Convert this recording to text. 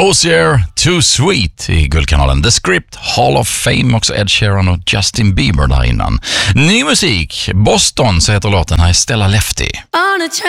Hozier, Too Sweet i Guldkanalen. The Script, Hall of Fame, också Ed Sheeran och Justin Bieber där innan. Ny musik, Boston, så heter låten. Här är Stella Lefty.